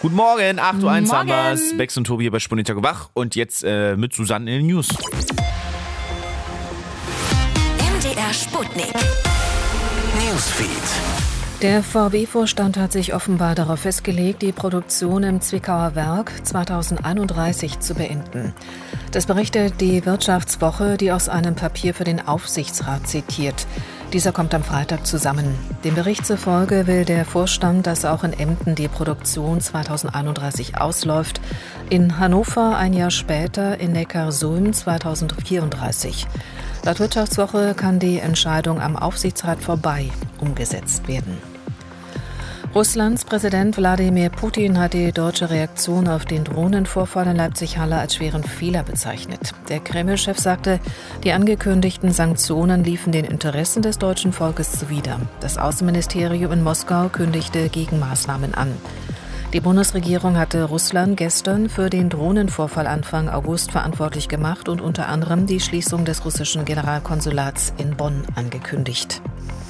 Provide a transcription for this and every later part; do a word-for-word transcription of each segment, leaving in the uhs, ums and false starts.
Guten Morgen, acht Uhr eins Morgen. haben wir's. Bex und Tobi hier bei Spunitter wach und jetzt äh, mit Susanne in den News. M D R Sputnik. Newsfeed. Der V W Vorstand hat sich offenbar darauf festgelegt, die Produktion im Zwickauer Werk zweitausendeinunddreißig zu beenden. Das berichtet die Wirtschaftswoche, die aus einem Papier für den Aufsichtsrat zitiert. Dieser kommt am Freitag zusammen. Dem Bericht zufolge will der Vorstand, dass auch in Emden die Produktion zweitausendeinunddreißig ausläuft, in Hannover ein Jahr später, in Neckarsulm zweitausendvierunddreißig. Laut Wirtschaftswoche kann die Entscheidung am Aufsichtsrat vorbei umgesetzt werden. Russlands Präsident Wladimir Putin hat die deutsche Reaktion auf den Drohnenvorfall in Leipzig-Halle als schweren Fehler bezeichnet. Der Kreml-Chef sagte, die angekündigten Sanktionen liefen den Interessen des deutschen Volkes zuwider. Das Außenministerium in Moskau kündigte Gegenmaßnahmen an. Die Bundesregierung hatte Russland gestern für den Drohnenvorfall Anfang August verantwortlich gemacht und unter anderem die Schließung des russischen Generalkonsulats in Bonn angekündigt.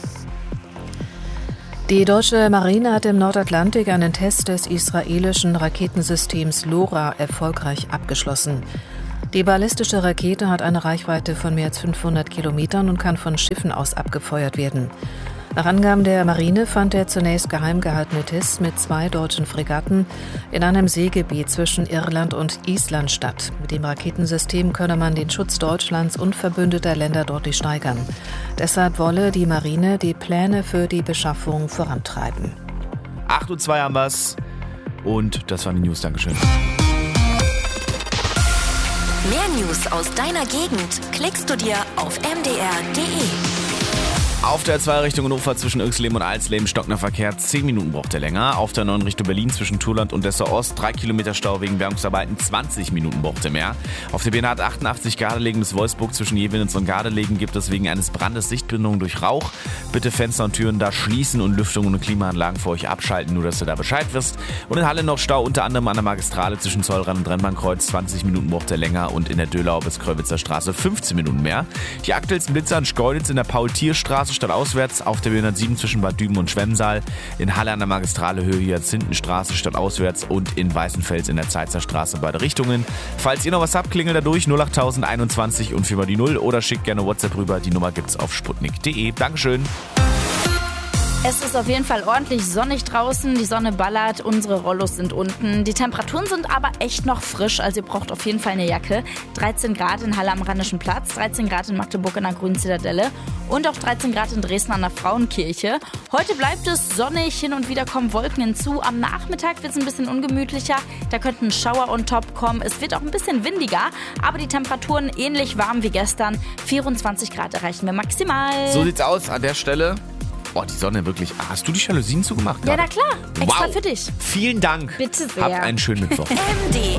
Die deutsche Marine hat im Nordatlantik einen Test des israelischen Raketensystems LoRa erfolgreich abgeschlossen. Die ballistische Rakete hat eine Reichweite von mehr als fünfhundert Kilometern und kann von Schiffen aus abgefeuert werden. Nach Angaben der Marine fand der zunächst geheim gehaltene Test mit zwei deutschen Fregatten in einem Seegebiet zwischen Irland und Island statt. Mit dem Raketensystem könne man den Schutz Deutschlands und verbündeter Länder deutlich steigern. Deshalb wolle die Marine die Pläne für die Beschaffung vorantreiben. acht Uhr zwei haben wir's und das waren die News. Dankeschön. Mehr News aus deiner Gegend klickst du dir auf m d r punkt d e. Auf der zwei Richtung Hannover zwischen Irxleben und Alsleben stockender Verkehr, zehn Minuten braucht er länger. Auf der neun Richtung Berlin zwischen Turland und Dessau Ost, drei Kilometer Stau wegen Bergungsarbeiten, zwanzig Minuten braucht er mehr. Auf der B N H achtundachtzig Gardelegen bis Wolfsburg zwischen Jewinitz und Gardelegen gibt es wegen eines Brandes Sichtbindungen durch Rauch. Bitte Fenster und Türen da schließen und Lüftungen und Klimaanlagen für euch abschalten, nur dass du da Bescheid wirst. Und in Halle noch Stau, unter anderem an der Magistrale zwischen Zollrand und Rennbahnkreuz, zwanzig Minuten braucht er länger und in der Dölau bis Kröwitzer Straße fünfzehn Minuten mehr. Die aktuellsten Blitzer in Schkeuditz in der Paul-Thier-Straße statt auswärts, auf der B hundertsieben zwischen Bad Düben und Schwemmsaal, in Halle an der Magistrale Höhe Hyazinthenstraße statt auswärts und in Weißenfels in der Zeitzer Straße beide Richtungen. Falls ihr noch was habt, klingelt da durch null acht null eins eins und viermal die null oder schickt gerne WhatsApp rüber, die Nummer gibt's auf sputnik punkt de. Dankeschön. Es ist auf jeden Fall ordentlich sonnig draußen, die Sonne ballert, unsere Rollos sind unten. Die Temperaturen sind aber echt noch frisch, also ihr braucht auf jeden Fall eine Jacke. dreizehn Grad in Halle am Rheinischen Platz, dreizehn Grad in Magdeburg in der Grünen Zitadelle und auch dreizehn Grad in Dresden an der Frauenkirche. Heute bleibt es sonnig, hin und wieder kommen Wolken hinzu. Am Nachmittag wird es ein bisschen ungemütlicher, da könnte ein Schauer on top kommen. Es wird auch ein bisschen windiger, aber die Temperaturen ähnlich warm wie gestern. vierundzwanzig Grad erreichen wir maximal. So sieht's aus an der Stelle. Oh, die Sonne wirklich. Ah, hast du die Jalousien zugemacht Ja, gerade? na klar. Extra Wow. für dich. Vielen Dank. Bitte sehr. Habt einen schönen Mittwoch. M D